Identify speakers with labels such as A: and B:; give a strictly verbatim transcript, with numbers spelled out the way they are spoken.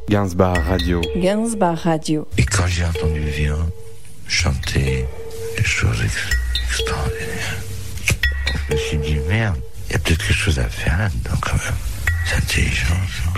A: Gainsbar Radio.
B: Gainsbar Radio.
C: Et quand j'ai entendu Vian chanter des choses ex- extraordinaires, je me suis dit, merde, il y a peut-être quelque chose à faire là-dedans quand même. C'est intelligent, ça.